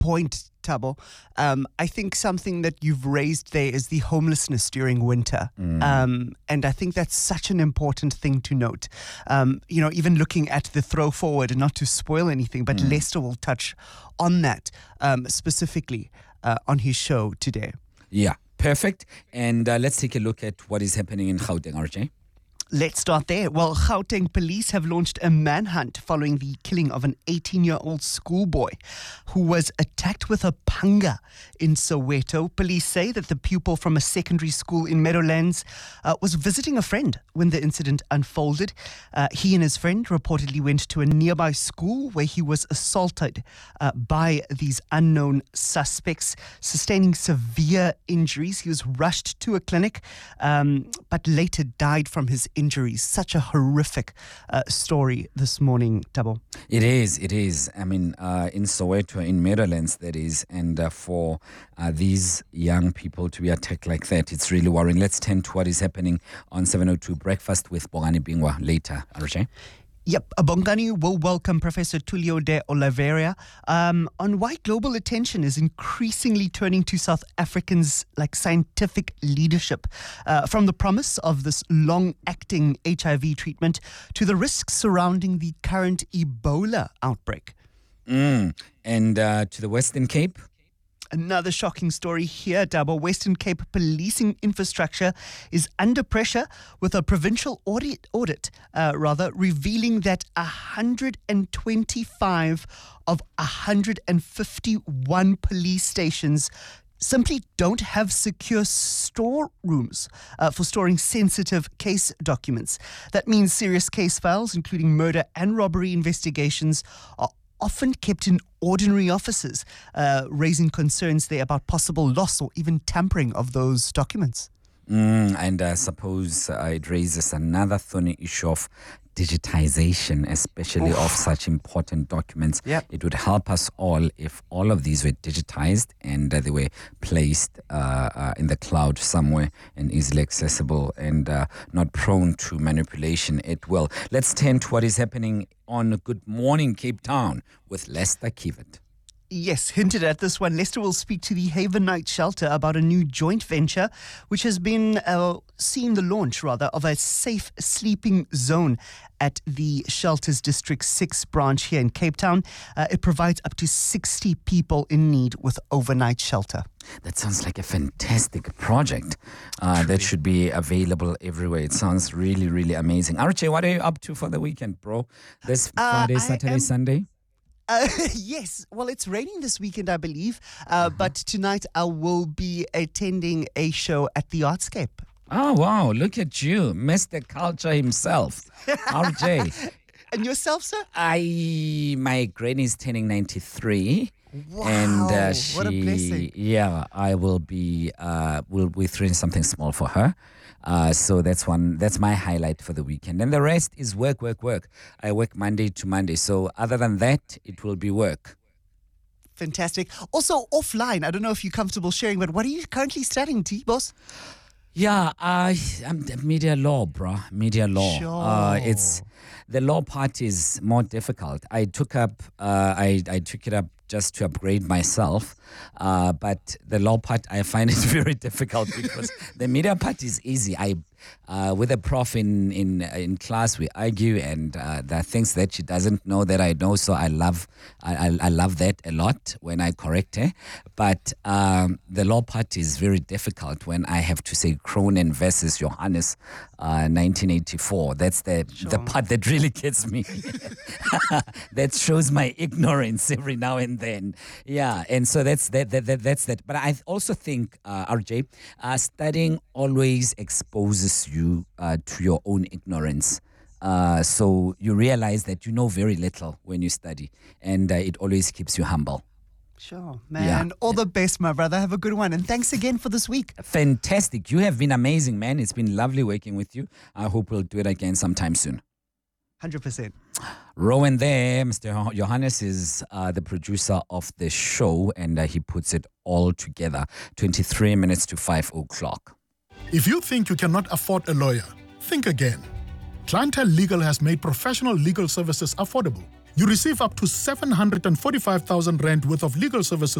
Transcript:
point, Tabo. I think something that you've raised there is the homelessness during winter. And I think that's such an important thing to note. Even looking at the throw forward, and not to spoil anything, but Lester will touch on that specifically on his show today. Yeah, perfect. And let's take a look at what is happening in Gauteng, RJ. Let's start there. Well, Gauteng police have launched a manhunt following the killing of an 18-year-old schoolboy who was attacked with a panga in Soweto. Police say that the pupil from a secondary school in Meadowlands was visiting a friend when the incident unfolded. He and his friend reportedly went to a nearby school where he was assaulted by these unknown suspects, sustaining severe injuries. He was rushed to a clinic, but later died from his injuries. Such a horrific story this morning, Tabo. It is. I mean, in Soweto, in Meadowlands, that is, and for these young people to be attacked like that, it's really worrying. Let's tend to what is happening on 702 Breakfast with Bongani Bingwa later, RJ. Yep, Bongani will welcome Professor Tullio de Oliveira on why global attention is increasingly turning to South Africans' scientific leadership, from the promise of this long-acting HIV treatment to the risks surrounding the current Ebola outbreak. And to the Western Cape. Another shocking story here, Dabo. Western Cape policing infrastructure is under pressure with a provincial audit revealing that 125 of 151 police stations simply don't have secure storerooms for storing sensitive case documents. That means serious case files, including murder and robbery investigations, are often kept in ordinary offices, raising concerns there about possible loss or even tampering of those documents. And I suppose it raises another thorny issue of digitization, especially of such important documents. Yep. It would help us all if all of these were digitized and they were placed in the cloud somewhere and easily accessible and not prone to manipulation at will. Let's tend to what is happening on Good Morning Cape Town with Lester Kiewit. Yes, hinted at this one. Lester will speak to the Haven Night Shelter about a new joint venture which has been seeing the launch, of a safe sleeping zone at the shelter's District 6 branch here in Cape Town. It provides up to 60 people in need with overnight shelter. That sounds like a fantastic project that should be available everywhere. It sounds really, really amazing. RJ, what are you up to for the weekend, bro? This Friday, Saturday, Sunday? Yes. Well, it's raining this weekend, I believe. But tonight I will be attending a show at the Artscape. Oh, wow. Look at you, Mr. Culture himself. RJ. And yourself, sir? My granny's turning 93. Wow. And what a blessing. Yeah, I will be, we'll be throwing something small for her. So that's my highlight for the weekend. And the rest is work. I work Monday to Monday. So other than that, it will be work. Fantastic. Also, offline, I don't know if you're comfortable sharing, but what are you currently studying, T-Boss? Yeah, I'm media law, bro. Media law. Sure. It's the law part is more difficult. I took it up just to upgrade myself, but the law part I find it very difficult because the media part is easy. With a prof in class, we argue, and there are things that she doesn't know that I know. So I love that a lot when I correct her. But the law part is very difficult when I have to say Cronin versus Johannes, 1984. That's the part that really gets me. That shows my ignorance every now and then. Yeah, and so that's that. But I also think, RJ, studying always exposes you to your own ignorance. So you realize that you know very little when you study, and it always keeps you humble. Sure, man. Yeah. All the best, my brother. Have a good one. And thanks again for this week. Fantastic. You have been amazing, man. It's been lovely working with you. I hope we'll do it again sometime soon. 100%. Rowan there, Mr. Johannes is the producer of the show, and he puts it all together. 23 minutes to 5 o'clock. If you think you cannot afford a lawyer, think again. Clientele Legal has made professional legal services affordable. You receive up to 745,000 rand worth of legal services